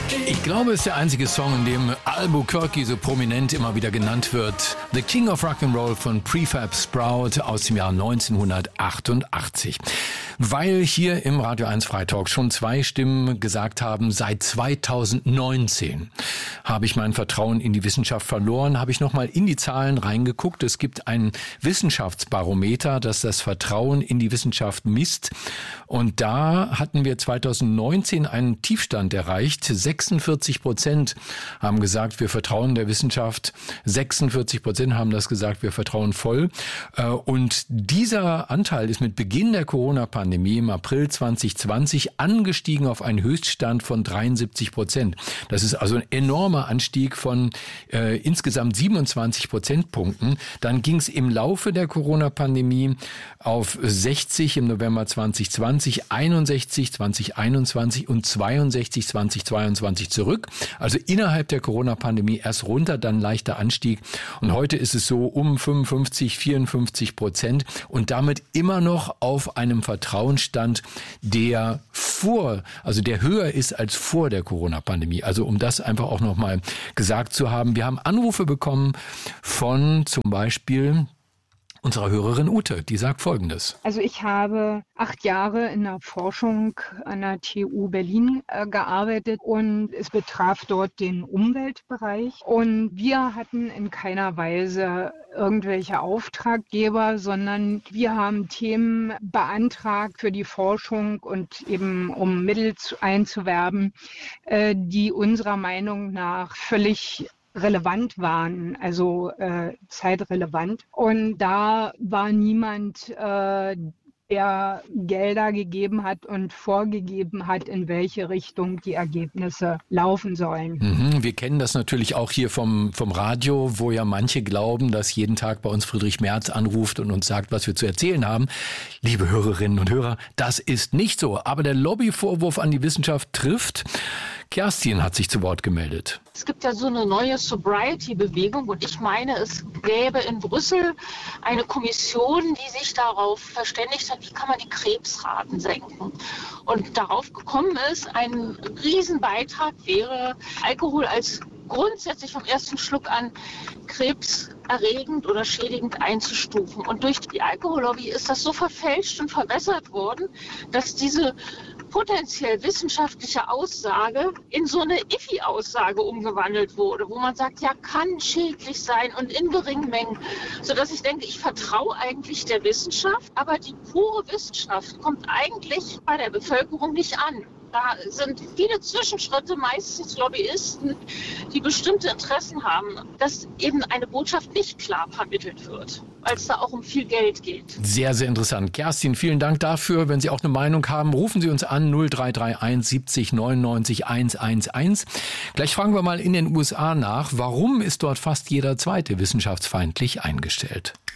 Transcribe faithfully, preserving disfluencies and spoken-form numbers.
Ich glaube, es ist der einzige Song, in dem Albuquerque so prominent immer wieder genannt wird. The King of Rock'n'Roll von Prefab Sprout aus dem Jahr neunzehnhundertachtundachtzig. Weil hier im Radio eins Freitalk schon zwei Stimmen gesagt haben, seit zweitausendneunzehn habe ich mein Vertrauen in die Wissenschaft verloren, habe ich nochmal in die Zahlen reingeguckt. Es gibt ein Wissenschaftsbarometer, das das Vertrauen in die Wissenschaft misst. Und da hatten wir zweitausendneunzehn einen Tiefstand erreicht. sechsundvierzig Prozent haben gesagt, wir vertrauen der Wissenschaft. sechsundvierzig Prozent haben das gesagt, wir vertrauen voll. Und dieser Anteil ist mit Beginn der Corona-Pandemie im April zwanzig zwanzig angestiegen auf einen Höchststand von dreiundsiebzig Prozent. Das ist also ein enormer Anstieg von äh, insgesamt siebenundzwanzig Prozentpunkten. Dann ging es im Laufe der Corona-Pandemie auf sechzig im November zwanzig zwanzig, einundsechzig zwanzig einundzwanzig und zweiundsechzig zwanzig zweiundzwanzig zurück. Also innerhalb der Corona-Pandemie erst runter, dann leichter Anstieg. Und heute ist es so um fünfundfünfzig, vierundfünfzig Prozent und damit immer noch auf einem Vertrauensstand, der vor, also der höher ist als vor der Corona-Pandemie. Also um das einfach auch nochmal gesagt zu haben. Wir haben Anrufe bekommen von zum Beispiel unserer Hörerin Ute, die sagt Folgendes. Also ich habe acht Jahre in der Forschung an der T U Berlin äh, gearbeitet und es betraf dort den Umweltbereich. Und wir hatten in keiner Weise irgendwelche Auftraggeber, sondern wir haben Themen beantragt für die Forschung und eben um Mittel zu, einzuwerben, äh, die unserer Meinung nach völlig relevant waren, also äh, zeitrelevant. Und da war niemand, äh, der Gelder gegeben hat und vorgegeben hat, in welche Richtung die Ergebnisse laufen sollen. Mhm, wir kennen das natürlich auch hier vom, vom Radio, wo ja manche glauben, dass jeden Tag bei uns Friedrich Merz anruft und uns sagt, was wir zu erzählen haben. Liebe Hörerinnen und Hörer, das ist nicht so. Aber der Lobbyvorwurf an die Wissenschaft trifft. Kerstin hat sich zu Wort gemeldet. Es gibt ja so eine neue Sobriety-Bewegung und ich meine, es gäbe in Brüssel eine Kommission, die sich darauf verständigt hat, wie kann man die Krebsraten senken. Und darauf gekommen ist, ein Riesenbeitrag wäre, Alkohol als grundsätzlich vom ersten Schluck an krebserregend oder schädigend einzustufen. Und durch die Alkohollobby ist das so verfälscht und verwässert worden, dass diese potenziell wissenschaftliche Aussage in so eine Iffy-Aussage umgewandelt wurde, wo man sagt, ja, kann schädlich sein und in geringen Mengen, sodass ich denke, ich vertraue eigentlich der Wissenschaft, aber die pure Wissenschaft kommt eigentlich bei der Bevölkerung nicht an. Da sind viele Zwischenschritte, meistens Lobbyisten, die bestimmte Interessen haben, dass eben eine Botschaft nicht klar vermittelt wird, weil es da auch um viel Geld geht. Sehr, sehr interessant. Kerstin, vielen Dank dafür. Wenn Sie auch eine Meinung haben, rufen Sie uns an null drei drei eins siebzig neunundneunzig hundertelf. Gleich fragen wir mal in den U S A nach, warum ist dort fast jeder Zweite wissenschaftsfeindlich eingestellt?